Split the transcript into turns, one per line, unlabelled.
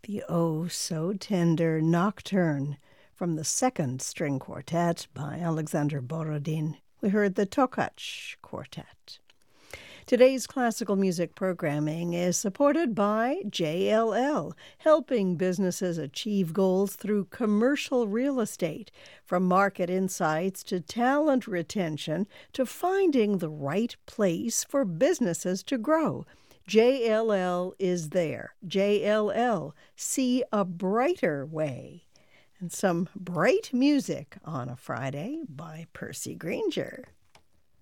the oh so tender Nocturne from the second string quartet by Alexander Borodin. We heard the Tokach Quartet. Today's classical music programming is supported by JLL, helping businesses achieve goals through commercial real estate, from market insights to talent retention to finding the right place for businesses to grow. JLL is there. JLL, see a brighter way. And some bright music on a Friday by Percy Granger.